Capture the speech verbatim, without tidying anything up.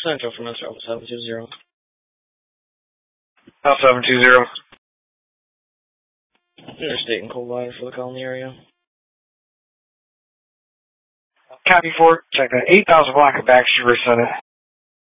Central from Metro seven two zero. South seven two zero. Interstate and cold water for the call in the area. Copy for it. Check that. eight thousand block of Baxter, resend it.